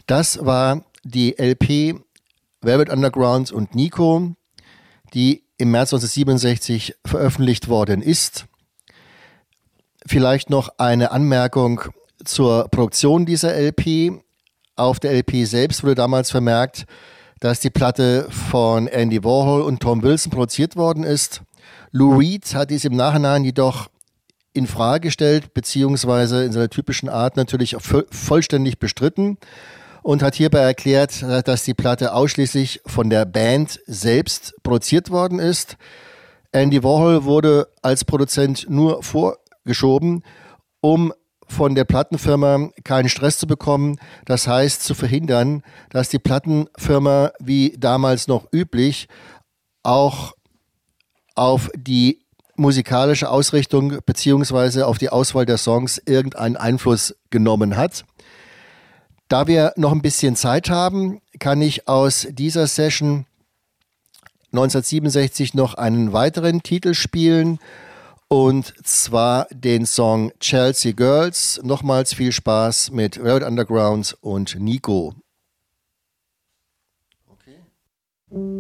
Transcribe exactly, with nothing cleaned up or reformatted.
Das war die L P Velvet Underground und Nico, die im März neunzehnhundertsiebenundsechzig veröffentlicht worden ist. Vielleicht noch eine Anmerkung zur Produktion dieser L P. Auf der L P selbst wurde damals vermerkt, dass die Platte von Andy Warhol und Tom Wilson produziert worden ist. Lou Reed hat dies im Nachhinein jedoch in Frage gestellt, beziehungsweise in seiner typischen Art natürlich vollständig bestritten und hat hierbei erklärt, dass die Platte ausschließlich von der Band selbst produziert worden ist. Andy Warhol wurde als Produzent nur vorgeschoben, um von der Plattenfirma keinen Stress zu bekommen, das heißt zu verhindern, dass die Plattenfirma wie damals noch üblich auch auf die musikalische Ausrichtung bzw. auf die Auswahl der Songs irgendeinen Einfluss genommen hat. Da wir noch ein bisschen Zeit haben, kann ich aus dieser Session neunzehnhundertsiebenundsechzig noch einen weiteren Titel spielen, und zwar den Song Chelsea Girls. Nochmals viel Spaß mit Velvet Underground und Nico. Okay.